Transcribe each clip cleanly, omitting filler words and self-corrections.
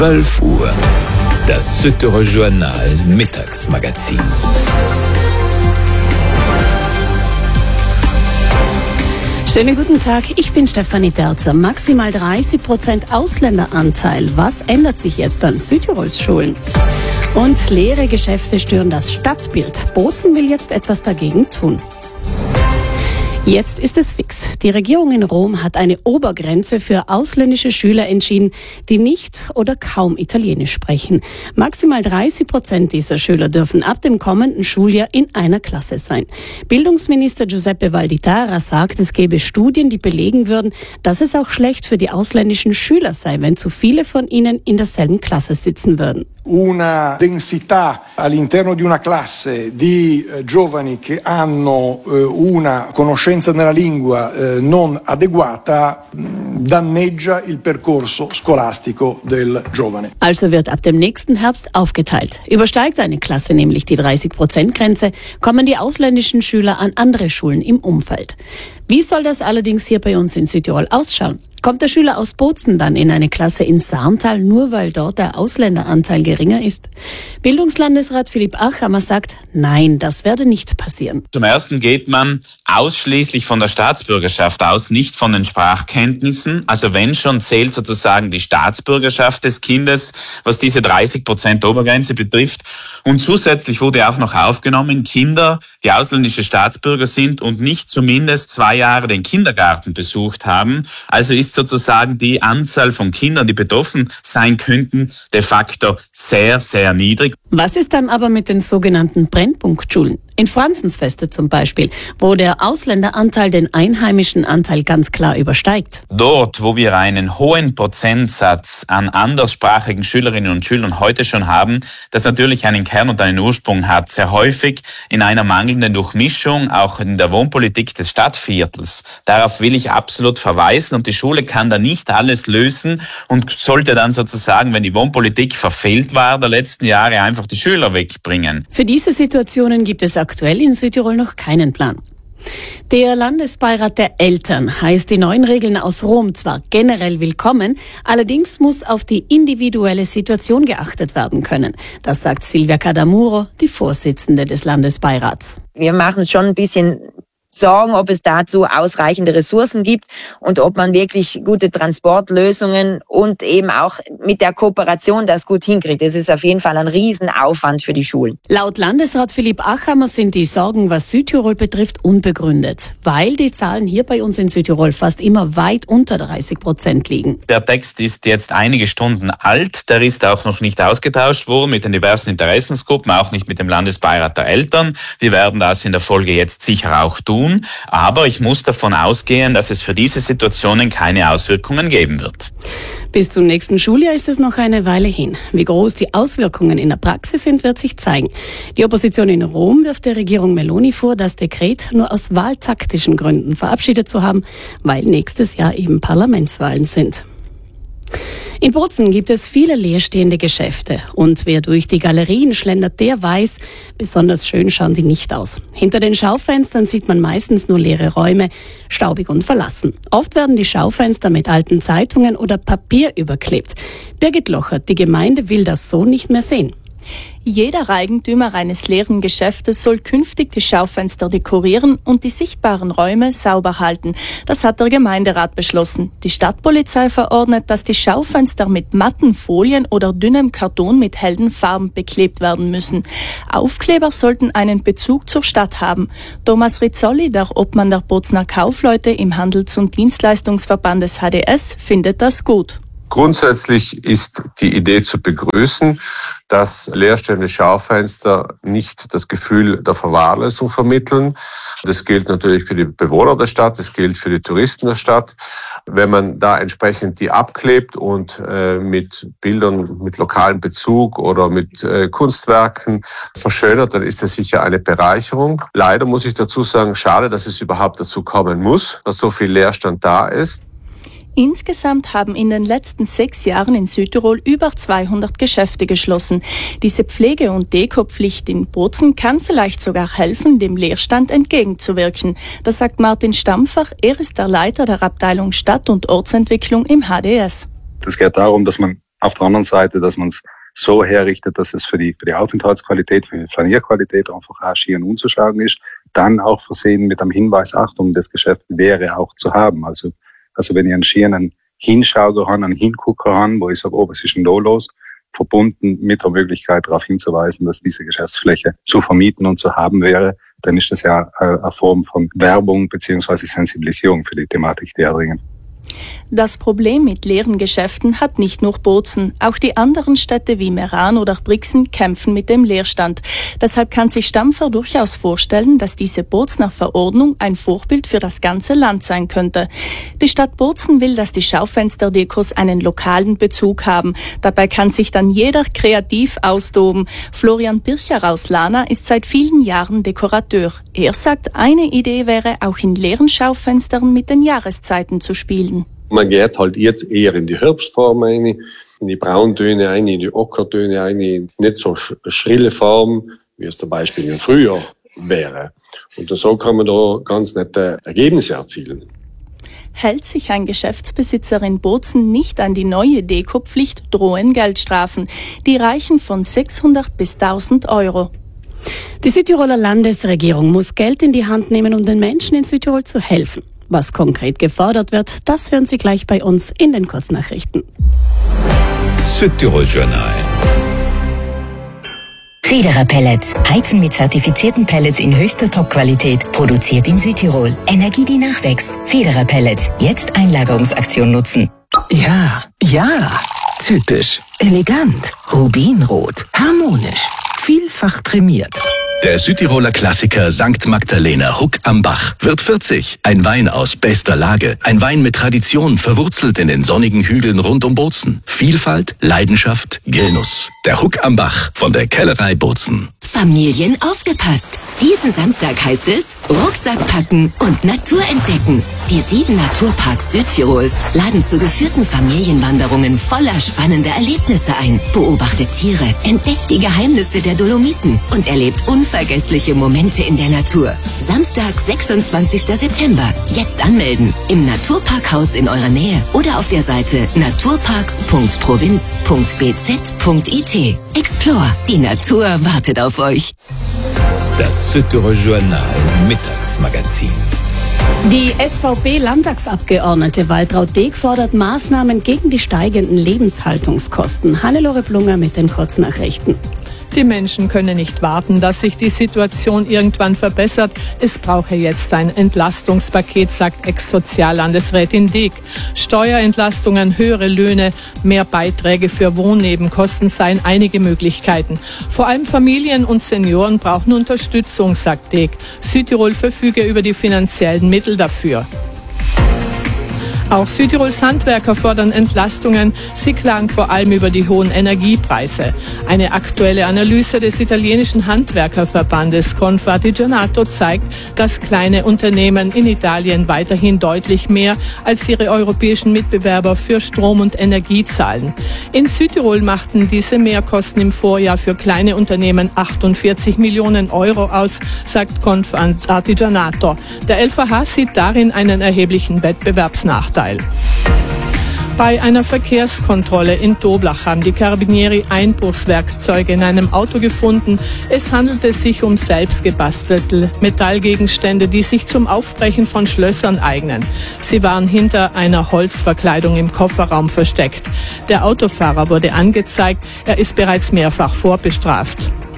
12 Uhr. Das Südtiroler Journal Mittagsmagazin. Schönen guten Tag, ich bin Stefanie Terzer. Maximal 30% Ausländeranteil. Was ändert sich jetzt an Südtirols Schulen? Und leere Geschäfte stören das Stadtbild. Bozen will jetzt etwas dagegen tun. Jetzt ist es fix. Die Regierung in Rom hat eine Obergrenze für ausländische Schüler entschieden, die nicht oder kaum Italienisch sprechen. Maximal 30% dieser Schüler dürfen ab dem kommenden Schuljahr in einer Klasse sein. Bildungsminister Giuseppe Valditara sagt, es gäbe Studien, die belegen würden, dass es auch schlecht für die ausländischen Schüler sei, wenn zu viele von ihnen in derselben Klasse sitzen würden. Una densità all'interno di una classe di giovani che hanno una conoscenza nella lingua non adeguata danneggia il percorso scolastico del giovane. Also wird ab dem nächsten Herbst aufgeteilt. Übersteigt eine Klasse nämlich die 30%-Grenze, kommen die ausländischen Schüler an andere Schulen im Umfeld. Wie soll das allerdings hier bei uns in Südtirol ausschauen? Kommt der Schüler aus Bozen dann in eine Klasse in Sarntal, nur weil dort der Ausländeranteil geringer ist? Bildungslandesrat Philipp Achammer sagt, nein, das werde nicht passieren. Zum Ersten geht man ausschließlich von der Staatsbürgerschaft aus, nicht von den Sprachkenntnissen. Also wenn schon, zählt sozusagen die Staatsbürgerschaft des Kindes, was diese 30% Obergrenze betrifft. Und zusätzlich wurde auch noch aufgenommen, Kinder, die ausländische Staatsbürger sind und nicht zumindest 2 Jahre den Kindergarten besucht haben. Also ist sozusagen die Anzahl von Kindern, die betroffen sein könnten, de facto sehr, sehr niedrig. Was ist dann aber mit den sogenannten Brennpunktschulen? In Franzensfeste zum Beispiel, wo der Ausländeranteil den einheimischen Anteil ganz klar übersteigt. Dort, wo wir einen hohen Prozentsatz an anderssprachigen Schülerinnen und Schülern heute schon haben, das natürlich einen Kern und einen Ursprung hat, sehr häufig in einer mangelnden Durchmischung, auch in der Wohnpolitik des Stadtviertels. Darauf will ich absolut verweisen und die Schule kann da nicht alles lösen und sollte dann sozusagen, wenn die Wohnpolitik verfehlt war der letzten Jahre, einfach die Schüler wegbringen. Für diese Situationen gibt es aktuell in Südtirol noch keinen Plan. Der Landesbeirat der Eltern heißt die neuen Regeln aus Rom zwar generell willkommen, allerdings muss auf die individuelle Situation geachtet werden können. Das sagt Silvia Cadamuro, die Vorsitzende des Landesbeirats. Wir machen schon ein bisschen Sorgen, ob es dazu ausreichende Ressourcen gibt und ob man wirklich gute Transportlösungen und eben auch mit der Kooperation das gut hinkriegt. Das ist auf jeden Fall ein Riesenaufwand für die Schulen. Laut Landesrat Philipp Achammer sind die Sorgen, was Südtirol betrifft, unbegründet, weil die Zahlen hier bei uns in Südtirol fast immer weit unter 30% liegen. Der Text ist jetzt einige Stunden alt, der ist auch noch nicht ausgetauscht worden mit den diversen Interessensgruppen, auch nicht mit dem Landesbeirat der Eltern. Wir werden das in der Folge jetzt sicher auch tun. Aber ich muss davon ausgehen, dass es für diese Situationen keine Auswirkungen geben wird. Bis zum nächsten Schuljahr ist es noch eine Weile hin. Wie groß die Auswirkungen in der Praxis sind, wird sich zeigen. Die Opposition in Rom wirft der Regierung Meloni vor, das Dekret nur aus wahltaktischen Gründen verabschiedet zu haben, weil nächstes Jahr eben Parlamentswahlen sind. In Bozen gibt es viele leerstehende Geschäfte und wer durch die Galerien schlendert, der weiß, besonders schön schauen die nicht aus. Hinter den Schaufenstern sieht man meistens nur leere Räume, staubig und verlassen. Oft werden die Schaufenster mit alten Zeitungen oder Papier überklebt. Birgit Lochert, die Gemeinde will das so nicht mehr sehen. Jeder Eigentümer eines leeren Geschäftes soll künftig die Schaufenster dekorieren und die sichtbaren Räume sauber halten. Das hat der Gemeinderat beschlossen. Die Stadtpolizei verordnet, dass die Schaufenster mit matten Folien oder dünnem Karton mit hellen Farben beklebt werden müssen. Aufkleber sollten einen Bezug zur Stadt haben. Thomas Rizzoli, der Obmann der Bozener Kaufleute im Handels- und Dienstleistungsverband des HDS, findet das gut. Grundsätzlich ist die Idee zu begrüßen, dass leerstehende Schaufenster nicht das Gefühl der Verwahrlosung vermitteln. Das gilt natürlich für die Bewohner der Stadt, das gilt für die Touristen der Stadt. Wenn man da entsprechend die abklebt und mit Bildern mit lokalem Bezug oder mit Kunstwerken verschönert, dann ist das sicher eine Bereicherung. Leider muss ich dazu sagen, schade, dass es überhaupt dazu kommen muss, dass so viel Leerstand da ist. Insgesamt haben in den letzten 6 Jahren in Südtirol über 200 Geschäfte geschlossen. Diese Pflege- und Dekopflicht in Bozen kann vielleicht sogar helfen, dem Leerstand entgegenzuwirken. Das sagt Martin Stampfer. Er ist der Leiter der Abteilung Stadt- und Ortsentwicklung im HDS. Es geht darum, dass man auf der anderen Seite, dass man es so herrichtet, dass es für die Aufenthaltsqualität, für die Flanierqualität einfach auch schier unzuschlagen ist, dann auch versehen mit einem Hinweis, Achtung, das Geschäft wäre auch zu haben. Also wenn ich einen schieren Hinschauer habe, einen Hingucker habe, wo ich sage, was ist denn da los? Verbunden mit der Möglichkeit darauf hinzuweisen, dass diese Geschäftsfläche zu vermieten und zu haben wäre, dann ist das ja eine Form von Werbung bzw. Sensibilisierung für die Thematik, die erbringen. Das Problem mit leeren Geschäften hat nicht nur Bozen. Auch die anderen Städte wie Meran oder Brixen kämpfen mit dem Leerstand. Deshalb kann sich Stampfer durchaus vorstellen, dass diese Bozener Verordnung ein Vorbild für das ganze Land sein könnte. Die Stadt Bozen will, dass die Schaufensterdekos einen lokalen Bezug haben. Dabei kann sich dann jeder kreativ austoben. Florian Bircher aus Lana ist seit vielen Jahren Dekorateur. Er sagt, eine Idee wäre, auch in leeren Schaufenstern mit den Jahreszeiten zu spielen. Man geht halt jetzt eher in die Herbstfarben rein, in die Brauntöne rein, in die Ockertöne rein, nicht so schrille Farben, wie es zum Beispiel im Frühjahr wäre. Und so kann man da ganz nette Ergebnisse erzielen. Hält sich ein Geschäftsbesitzer in Bozen nicht an die neue Dekopflicht, drohen Geldstrafen. Die reichen von 600 bis 1000 Euro. Die Südtiroler Landesregierung muss Geld in die Hand nehmen, um den Menschen in Südtirol zu helfen. Was konkret gefordert wird, das hören Sie gleich bei uns in den Kurznachrichten. Südtirol Journal. Federer Pellets. Heizen mit zertifizierten Pellets in höchster Top-Qualität. Produziert in Südtirol. Energie, die nachwächst. Federer Pellets. Jetzt Einlagerungsaktion nutzen. Ja. Typisch. Elegant. Rubinrot. Harmonisch. Vielfach prämiert. Der Südtiroler Klassiker St. Magdalena Huck am Bach wird 40. Ein Wein aus bester Lage. Ein Wein mit Tradition, verwurzelt in den sonnigen Hügeln rund um Bozen. Vielfalt, Leidenschaft, Genuss. Der Huck am Bach von der Kellerei Bozen. Familien aufgepasst! Diesen Samstag heißt es Rucksack packen und Natur entdecken. Die 7 Naturparks Südtirols laden zu geführten Familienwanderungen voller spannender Erlebnisse ein. Beobachtet Tiere, entdeckt die Geheimnisse der Dolomiten und erlebt unvergessliche Momente in der Natur. Samstag, 26. September. Jetzt anmelden. Im Naturparkhaus in eurer Nähe oder auf der Seite naturparks.provinz.bz.it. Explore. Die Natur wartet auf euch. Das Südtirol Journal Mittagsmagazin. Die SVP-Landtagsabgeordnete Waltraud Deeg fordert Maßnahmen gegen die steigenden Lebenshaltungskosten. Hannelore Plunger mit den Kurznachrichten. Die Menschen können nicht warten, dass sich die Situation irgendwann verbessert. Es brauche jetzt ein Entlastungspaket, sagt Ex-Soziallandesrätin Deeg. Steuerentlastungen, höhere Löhne, mehr Beiträge für Wohnnebenkosten seien einige Möglichkeiten. Vor allem Familien und Senioren brauchen Unterstützung, sagt Deeg. Südtirol verfüge über die finanziellen Mittel dafür. Auch Südtirols Handwerker fordern Entlastungen. Sie klagen vor allem über die hohen Energiepreise. Eine aktuelle Analyse des italienischen Handwerkerverbandes Confartigianato zeigt, dass kleine Unternehmen in Italien weiterhin deutlich mehr als ihre europäischen Mitbewerber für Strom und Energie zahlen. In Südtirol machten diese Mehrkosten im Vorjahr für kleine Unternehmen 48 Millionen Euro aus, sagt Confartigianato. Der LVH sieht darin einen erheblichen Wettbewerbsnachteil. Bei einer Verkehrskontrolle in Toblach haben die Carabinieri Einbruchswerkzeuge in einem Auto gefunden. Es handelte sich um selbstgebastelte Metallgegenstände, die sich zum Aufbrechen von Schlössern eignen. Sie waren hinter einer Holzverkleidung im Kofferraum versteckt. Der Autofahrer wurde angezeigt, er ist bereits mehrfach vorbestraft.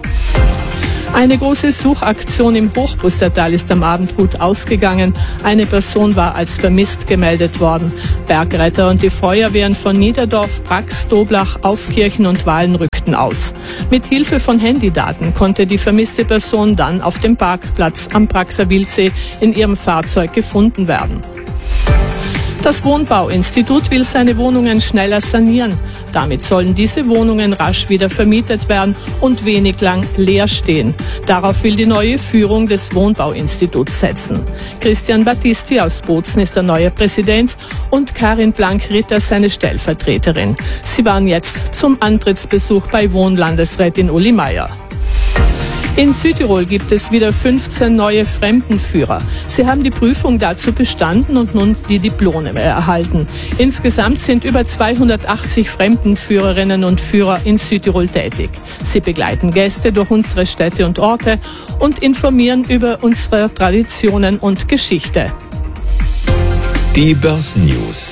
Eine große Suchaktion im Hochbustertal ist am Abend gut ausgegangen. Eine Person war als vermisst gemeldet worden. Bergretter und die Feuerwehren von Niederdorf, Brax, Toblach, Aufkirchen und Wahlen rückten aus. Mit Hilfe von Handydaten konnte die vermisste Person dann auf dem Parkplatz am Braxer Wildsee in ihrem Fahrzeug gefunden werden. Das Wohnbauinstitut will seine Wohnungen schneller sanieren. Damit sollen diese Wohnungen rasch wieder vermietet werden und wenig lang leer stehen. Darauf will die neue Führung des Wohnbauinstituts setzen. Christian Battisti aus Bozen ist der neue Präsident und Karin Blank-Ritter seine Stellvertreterin. Sie waren jetzt zum Antrittsbesuch bei Wohnlandesrätin Uli Meier. In Südtirol gibt es wieder 15 neue Fremdenführer. Sie haben die Prüfung dazu bestanden und nun die Diplome erhalten. Insgesamt sind über 280 Fremdenführerinnen und Führer in Südtirol tätig. Sie begleiten Gäste durch unsere Städte und Orte und informieren über unsere Traditionen und Geschichte. Die Börsennews.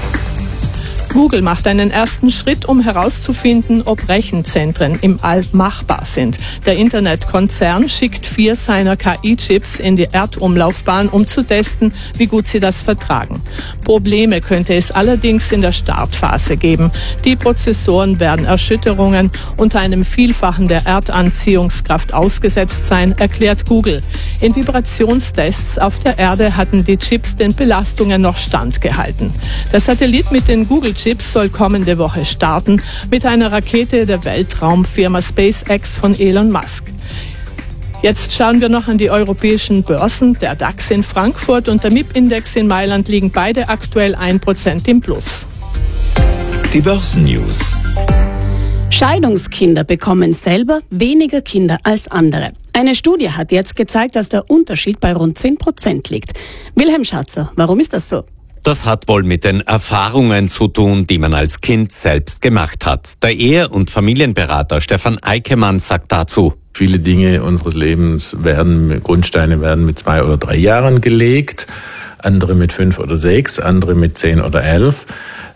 Google macht einen ersten Schritt, um herauszufinden, ob Rechenzentren im All machbar sind. Der Internetkonzern schickt 4 seiner KI-Chips in die Erdumlaufbahn, um zu testen, wie gut sie das vertragen. Probleme könnte es allerdings in der Startphase geben. Die Prozessoren werden Erschütterungen unter einem Vielfachen der Erdanziehungskraft ausgesetzt sein, erklärt Google. In Vibrationstests auf der Erde hatten die Chips den Belastungen noch standgehalten. Der Satellit mit den Google-Chips soll kommende Woche starten mit einer Rakete der Weltraumfirma SpaceX von Elon Musk. Jetzt schauen wir noch an die europäischen Börsen. Der DAX in Frankfurt und der MIP-Index in Mailand liegen beide aktuell 1% im Plus. Die Börsennews. Scheidungskinder bekommen selber weniger Kinder als andere. Eine Studie hat jetzt gezeigt, dass der Unterschied bei rund 10% liegt. Wilhelm Schatzer, warum ist das so? Das hat wohl mit den Erfahrungen zu tun, die man als Kind selbst gemacht hat. Der Ehe- und Familienberater Stefan Eikemann sagt dazu: Viele Dinge unseres Lebens Grundsteine werden mit 2 oder 3 Jahren gelegt, andere mit 5 oder 6, andere mit 10 oder 11.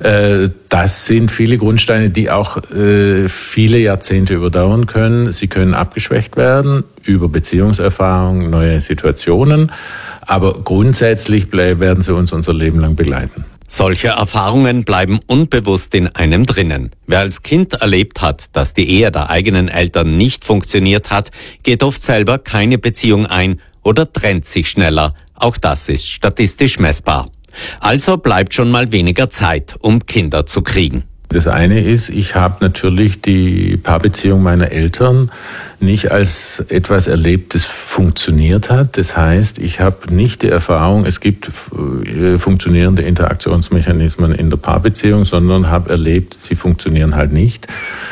Das sind viele Grundsteine, die auch viele Jahrzehnte überdauern können. Sie können abgeschwächt werden über Beziehungserfahrung, neue Situationen. Aber grundsätzlich werden sie uns unser Leben lang begleiten. Solche Erfahrungen bleiben unbewusst in einem drinnen. Wer als Kind erlebt hat, dass die Ehe der eigenen Eltern nicht funktioniert hat, geht oft selber keine Beziehung ein oder trennt sich schneller. Auch das ist statistisch messbar. Also bleibt schon mal weniger Zeit, um Kinder zu kriegen. Das eine ist, ich habe natürlich die Paarbeziehung meiner Eltern nicht als etwas erlebt, das funktioniert hat. Das heißt, ich habe nicht die Erfahrung, es gibt funktionierende Interaktionsmechanismen in der Paarbeziehung, sondern habe erlebt, sie funktionieren halt nicht.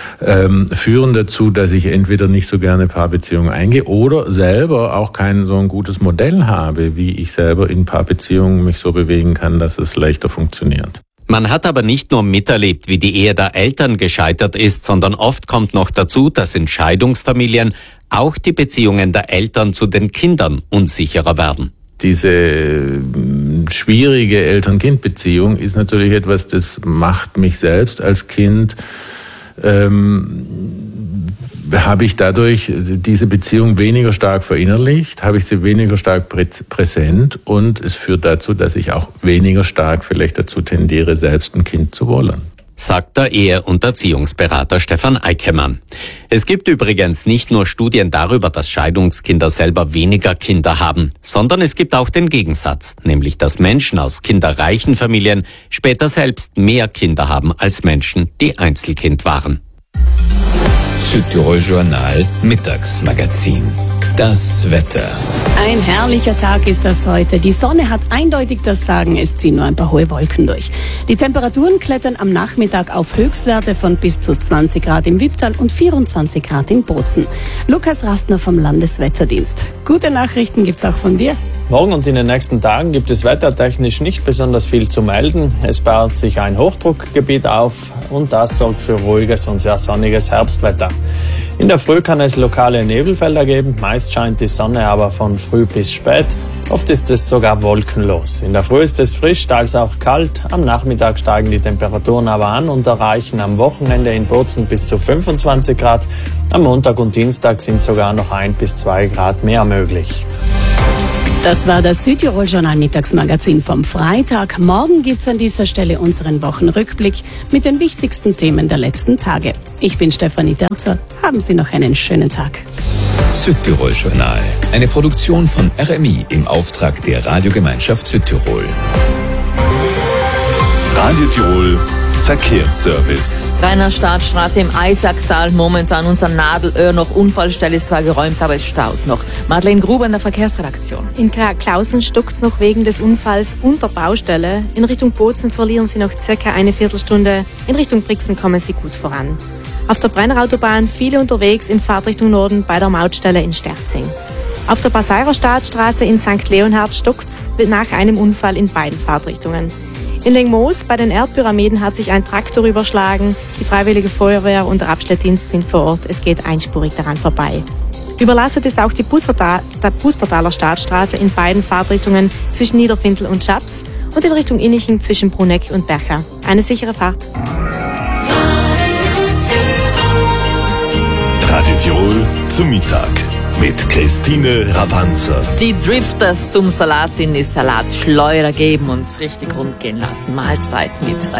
Führen dazu, dass ich entweder nicht so gerne Paarbeziehungen eingehe oder selber auch kein so ein gutes Modell habe, wie ich selber in Paarbeziehungen mich so bewegen kann, dass es leichter funktioniert. Man hat aber nicht nur miterlebt, wie die Ehe der Eltern gescheitert ist, sondern oft kommt noch dazu, dass in Scheidungsfamilien auch die Beziehungen der Eltern zu den Kindern unsicherer werden. Diese schwierige Eltern-Kind-Beziehung ist natürlich etwas, das macht mich selbst als Kind, habe ich dadurch diese Beziehung weniger stark verinnerlicht, habe ich sie weniger stark präsent und es führt dazu, dass ich auch weniger stark vielleicht dazu tendiere, selbst ein Kind zu wollen. Sagt der Ehe- und Erziehungsberater Stefan Eikemann. Es gibt übrigens nicht nur Studien darüber, dass Scheidungskinder selber weniger Kinder haben, sondern es gibt auch den Gegensatz, nämlich dass Menschen aus kinderreichen Familien später selbst mehr Kinder haben als Menschen, die Einzelkind waren. Südtirol Journal Mittagsmagazin. Das Wetter. Ein herrlicher Tag ist das heute. Die Sonne hat eindeutig das Sagen, es ziehen nur ein paar hohe Wolken durch. Die Temperaturen klettern am Nachmittag auf Höchstwerte von bis zu 20 Grad im Wipptal und 24 Grad in Bozen. Lukas Rastner vom Landeswetterdienst. Gute Nachrichten gibt's auch von dir. Morgen und in den nächsten Tagen gibt es wettertechnisch nicht besonders viel zu melden. Es baut sich ein Hochdruckgebiet auf und das sorgt für ruhiges und sehr sonniges Herbstwetter. In der Früh kann es lokale Nebelfelder geben, meist scheint die Sonne aber von früh bis spät. Oft ist es sogar wolkenlos. In der Früh ist es frisch, teils auch kalt. Am Nachmittag steigen die Temperaturen aber an und erreichen am Wochenende in Bozen bis zu 25 Grad. Am Montag und Dienstag sind sogar noch 1 bis 2 Grad mehr möglich. Das war das Südtirol Journal Mittagsmagazin vom Freitag. Morgen gibt's an dieser Stelle unseren Wochenrückblick mit den wichtigsten Themen der letzten Tage. Ich bin Stefanie Delzer. Haben Sie noch einen schönen Tag. Südtirol Journal. Eine Produktion von RMI im Auftrag der Radiogemeinschaft Südtirol. Radio Tirol Verkehrsservice. Rainer Staatsstraße im Eisacktal, momentan unser Nadelöhr noch Unfallstelle, ist zwar geräumt, aber es staut noch. Madeleine Gruber in der Verkehrsredaktion. In Klausen stockt es noch wegen des Unfalls unter Baustelle. In Richtung Bozen verlieren Sie noch circa eine Viertelstunde. In Richtung Brixen kommen Sie gut voran. Auf der Brennerautobahn viele unterwegs in Fahrtrichtung Norden bei der Mautstelle in Sterzing. Auf der Passairer Staatsstraße in St. Leonhard stockt's nach einem Unfall in beiden Fahrtrichtungen. In Lengmoos bei den Erdpyramiden hat sich ein Traktor überschlagen. Die Freiwillige Feuerwehr und der Abschleppdienst sind vor Ort. Es geht einspurig daran vorbei. Überlastet ist auch die Pustertaler Staatsstraße in beiden Fahrtrichtungen zwischen Niederfindl und Schaps und in Richtung Innichen zwischen Bruneck und Bercha. Eine sichere Fahrt. Radio Tirol zum Mittag mit Christine Rabanzer. Die Drifters zum Salat in die Salatschleuder geben und es richtig rund gehen lassen. Mahlzeit mit